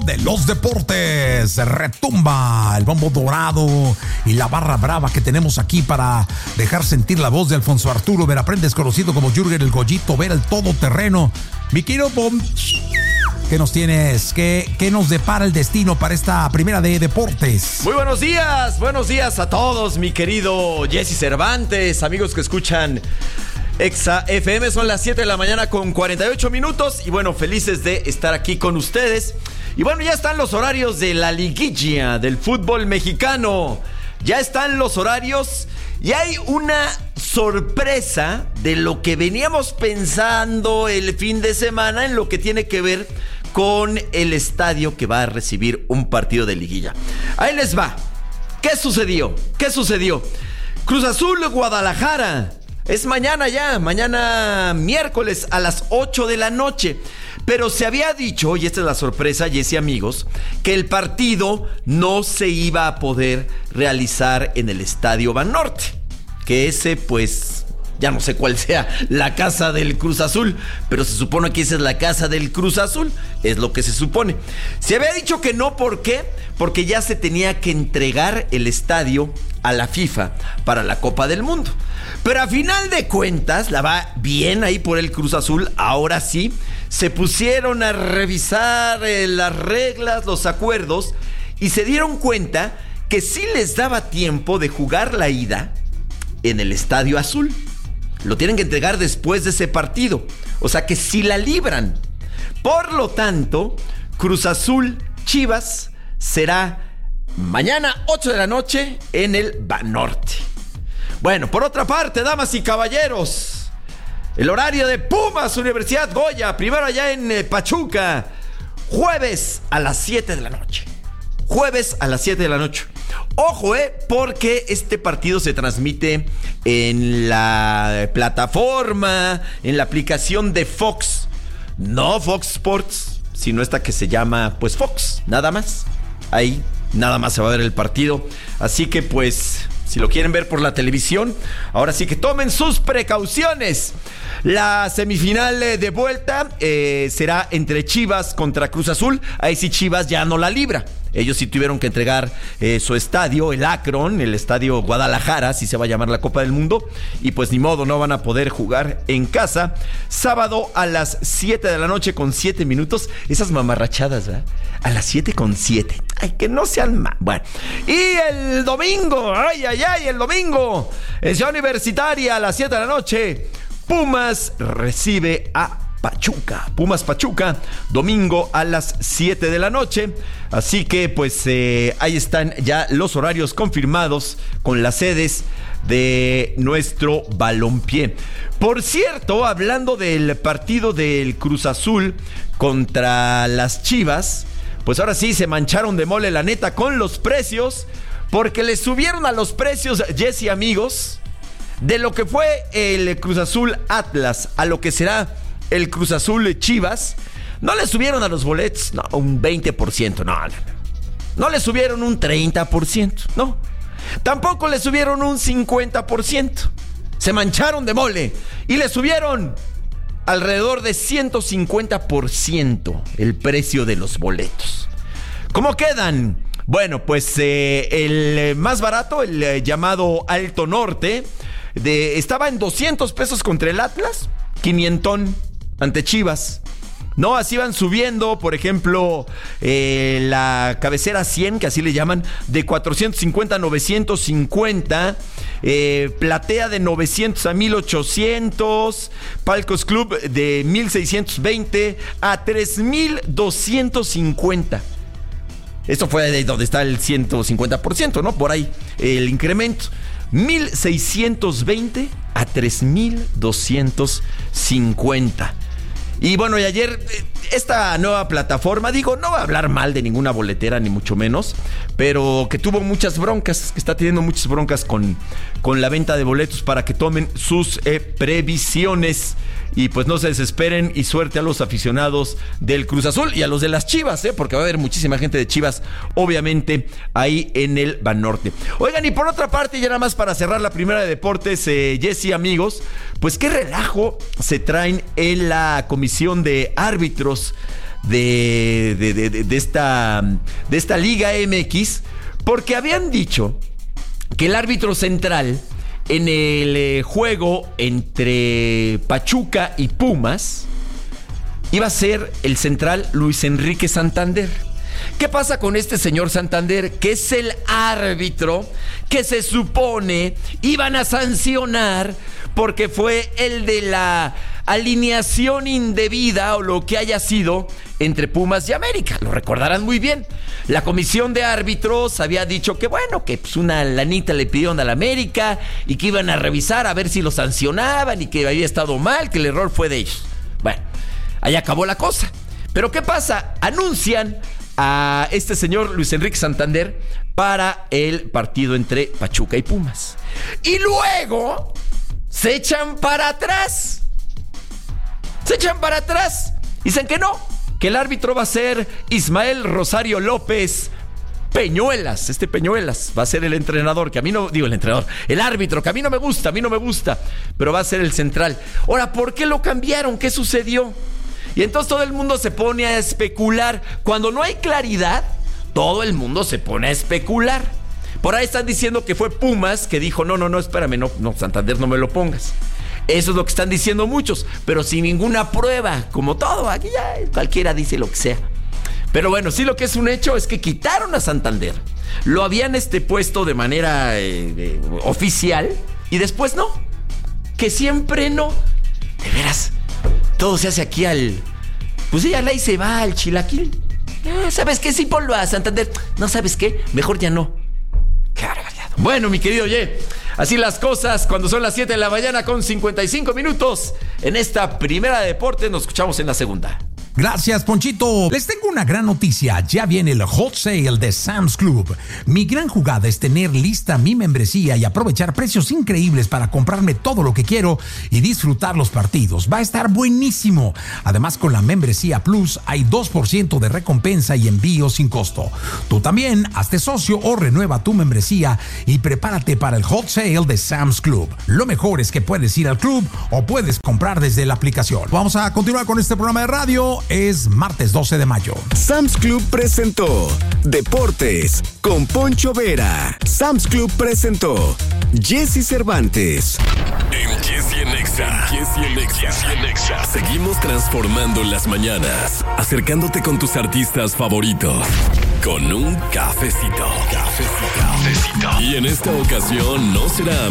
De los deportes, retumba el bombo dorado y la barra brava que tenemos aquí para dejar sentir la voz de Alfonso Arturo Veraprendes, conocido como Jürgen el Goyito Vera, el todoterreno. Mi querido Bom, ¿qué nos tienes? ¿Qué nos depara el destino para esta primera de deportes? Muy buenos días a todos, mi querido Jesse Cervantes, amigos que escuchan Exa FM. Son las 7 de la mañana con 48 minutos y bueno, felices de estar aquí con ustedes. Y bueno, ya están los horarios de la liguilla del fútbol mexicano. Ya están los horarios y hay una sorpresa de lo que veníamos pensando el fin de semana en lo que tiene que ver con el estadio que va a recibir un partido de liguilla. Ahí les va. ¿Qué sucedió? Cruz Azul Guadalajara. Es mañana ya, mañana miércoles a las 8 de la noche. Pero se había dicho, y esta es la sorpresa, Jesse, amigos, que el partido no se iba a poder realizar en el Estadio Banorte. Que ese, pues, ya no sé cuál sea la casa del Cruz Azul, pero se supone que esa es la casa del Cruz Azul, es lo que se supone. Se había dicho que no, ¿por qué? Porque ya se tenía que entregar el estadio a la FIFA para la Copa del Mundo. Pero a final de cuentas, la va bien ahí por el Cruz Azul. Ahora sí, se pusieron a revisar las reglas, los acuerdos, y se dieron cuenta que sí les daba tiempo de jugar la ida en el Estadio Azul. Lo tienen que entregar después de ese partido. O sea que sí la libran. Por lo tanto, Cruz Azul Chivas será mañana 8 de la noche en el Banorte. Bueno, por otra parte, damas y caballeros, el horario de Pumas Universidad Goya, primero allá en Pachuca, jueves a las 7 de la noche. Jueves a las 7 de la noche. Ojo, porque este partido se transmite en la plataforma, en la aplicación de Fox. No Fox Sports, sino esta que se llama, pues, Fox, nada más. Ahí, nada más se va a ver el partido. Así que, pues, si lo quieren ver por la televisión, ahora sí que tomen sus precauciones. La semifinal de vuelta será entre Chivas contra Cruz Azul. Ahí sí Chivas ya no la libra. Ellos sí tuvieron que entregar su estadio, el Akron, el estadio Guadalajara, así se va a llamar la Copa del Mundo. Y pues ni modo, no van a poder jugar en casa. Sábado a las 7 de la noche con 7 minutos. Esas mamarrachadas, ¿verdad? A las 7 con 7. Ay, que no sean más. Bueno. Y el domingo, el domingo, en Ciudad Universitaria a las 7 de la noche, Pumas recibe a Pachuca. Pumas Pachuca, domingo a las 7 de la noche. Así que pues ahí están ya los horarios confirmados con las sedes de nuestro balompié. Por cierto, hablando del partido del Cruz Azul contra las Chivas, pues ahora sí se mancharon de mole, la neta, con los precios, porque le subieron a los precios, Jesse, amigos, de lo que fue el Cruz Azul Atlas a lo que será el Cruz Azul Chivas. No le subieron a los boletos, no, un 20%, no. No le subieron un 30%, no. Tampoco le subieron un 50%. Se mancharon de mole y le subieron alrededor de 150% el precio de los boletos. ¿Cómo quedan? Bueno, pues el más barato, el llamado Alto Norte, estaba en 200 pesos contra el Atlas, 500 ante Chivas. No, así van subiendo, por ejemplo, la cabecera 100, que así le llaman, de 450 a 950, platea de 900 a 1800, Palcos Club de 1620 a 3250. Esto fue de donde está el 150%, ¿no? Por ahí el incremento. 1620 a 3250. Y bueno, y ayer esta nueva plataforma, digo, no va a hablar mal de ninguna boletera ni mucho menos, pero que tuvo muchas broncas, que está teniendo muchas broncas con la venta de boletos, para que tomen sus previsiones. Y pues no se desesperen, y suerte a los aficionados del Cruz Azul y a los de las Chivas, porque va a haber muchísima gente de Chivas, obviamente, ahí en el Banorte. Oigan, y por otra parte, ya nada más para cerrar la primera de deportes, Jesse, amigos, pues qué relajo se traen en la comisión de árbitros de esta Liga MX, porque habían dicho que el árbitro central en el juego entre Pachuca y Pumas iba a ser el central Luis Enrique Santander. ¿Qué pasa con este señor Santander? Que es el árbitro que se supone iban a sancionar porque fue el de la alineación indebida o lo que haya sido entre Pumas y América. Lo recordarán muy bien. La comisión de árbitros había dicho que bueno, que pues una lanita le pidieron a la América y que iban a revisar a ver si lo sancionaban y que había estado mal, que el error fue de ellos. Bueno, ahí acabó la cosa. Pero ¿qué pasa? Anuncian a este señor Luis Enrique Santander para el partido entre Pachuca y Pumas. Y luego se echan para atrás. Dicen que no, que el árbitro va a ser Ismael Rosario López Peñuelas. Este Peñuelas va a ser el entrenador, que a mí no, digo el entrenador, el árbitro, que a mí no me gusta, pero va a ser el central. Ahora, ¿por qué lo cambiaron? ¿Qué sucedió? Y entonces todo el mundo se pone a especular. Cuando no hay claridad, todo el mundo se pone a especular. Por ahí están diciendo que fue Pumas que dijo, no, espérame, no, Santander, no me lo pongas. Eso es lo que están diciendo muchos, pero sin ninguna prueba. Como todo, aquí ya cualquiera dice lo que sea. Pero bueno, sí, lo que es un hecho es que quitaron a Santander. Lo habían puesto de manera oficial y después no. Que siempre no. De veras, todo se hace aquí pues ella ahí se va al chilaquil. ¿Sabes qué? Sí, ponlo a Santander. No, ¿sabes qué? Mejor ya no. Qué barbaridad. Bueno, mi querido Ye, así las cosas cuando son las 7 de la mañana con 55 minutos. En esta primera de deportes nos escuchamos en la segunda. Gracias, Ponchito. Les tengo una gran noticia. Ya viene el Hot Sale de Sam's Club. Mi gran jugada es tener lista mi membresía y aprovechar precios increíbles para comprarme todo lo que quiero y disfrutar los partidos. Va a estar buenísimo. Además, con la membresía Plus hay 2% de recompensa y envío sin costo. Tú también hazte socio o renueva tu membresía y prepárate para el Hot Sale de Sam's Club. Lo mejor es que puedes ir al club o puedes comprar desde la aplicación. Vamos a continuar con este programa de radio. Es martes 12 de mayo. Sam's Club presentó Deportes con Poncho Vera. Sam's Club presentó Jesse Cervantes. En Jesse en Nexa. Seguimos transformando las mañanas, acercándote con tus artistas favoritos. Con un cafecito. Y en esta ocasión no será